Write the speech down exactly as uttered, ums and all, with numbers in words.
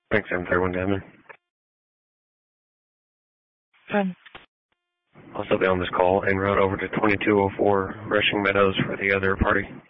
Thanks, seven thirty-one Devon. Fine. I'll still be on this call en route over to twenty-two oh four Rushing Meadows for the other party.